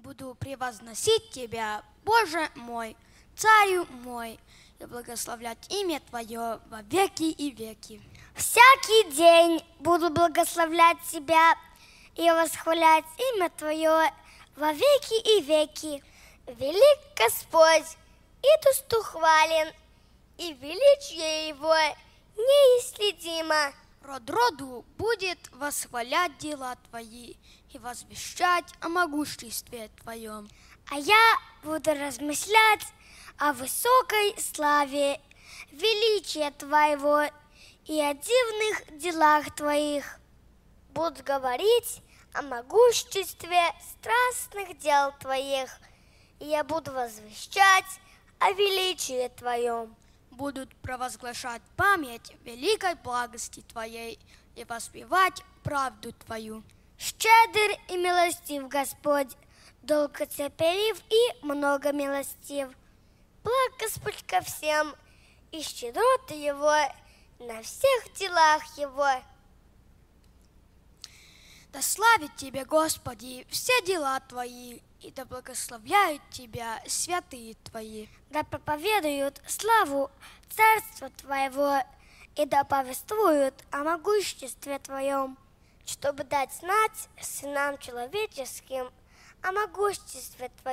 буду превозносить Тебя, Боже мой, Царю мой, и благословлять имя Твое во веки и веки. Всякий день буду благословлять Тебя и восхвалять имя Твое во веки и веки. Велик Господь и достохвален, и величие Его неисследимо. Род роду будет восхвалять дела Твои и возвещать о могуществе Твоем. А я буду размышлять о высокой славе, величия Твоего и о дивных делах Твоих. Буду говорить о могуществе страстных дел Твоих, и я буду возвещать о величии Твоем. Будут провозглашать память великой благости Твоей и воспевать правду Твою. Щедр и милостив Господь, долготерпелив и много милостив. Благ Господь ко всем, и щедроты Его на всех делах Его. Да славит Тебя, Господи, все дела Твои, и да благословляют Тебя святые Твои. Да проповедуют славу Царства Твоего, и да повествуют о могуществе Твоем, чтобы дать знать сынам человеческим о могуществе Твоем.